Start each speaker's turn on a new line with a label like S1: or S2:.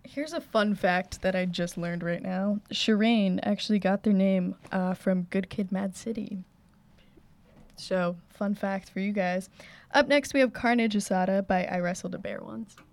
S1: Here's a fun fact that I just learned right now. Shireen actually got their name from Good Kid, Mad City. So, fun fact for you guys. Up next, we have Carnage Asada by I Wrestled a Bear Once.